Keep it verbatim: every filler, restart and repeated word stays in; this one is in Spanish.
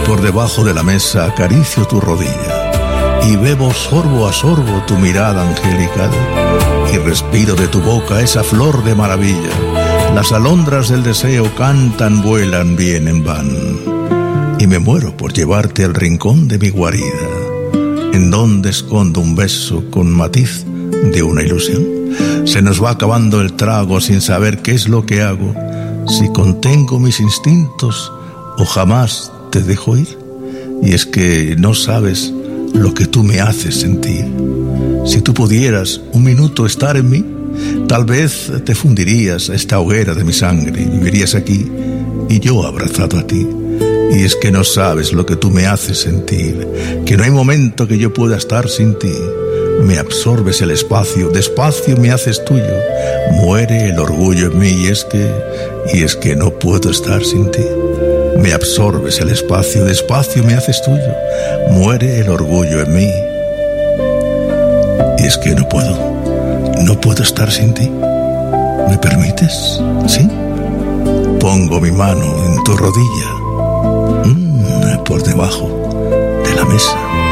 por debajo de la mesa acaricio tu rodilla y bebo sorbo a sorbo tu mirada angelical y respiro de tu boca esa flor de maravilla. Las alondras del deseo cantan, vuelan, vienen, van y me muero por llevarte al rincón de mi guarida, en donde escondo un beso con matiz de una ilusión. Se nos va acabando el trago sin saber qué es lo que hago, si contengo mis instintos o jamás te dejo ir. Y es que no sabes lo que tú me haces sentir. Si tú pudieras un minuto estar en mí, tal vez te fundirías a esta hoguera de mi sangre y vivirías aquí y yo abrazado a ti. Y es que no sabes lo que tú me haces sentir, que no hay momento que yo pueda estar sin ti. Me absorbes el espacio, despacio me haces tuyo. Muere el orgullo en mí y es que, y es que no puedo estar sin ti. Me absorbes el espacio, despacio me haces tuyo. Muere el orgullo en mí y es que no puedo, no puedo estar sin ti. ¿Me permites? ¿Sí? Pongo mi mano en tu rodilla, mmm, por debajo de la mesa.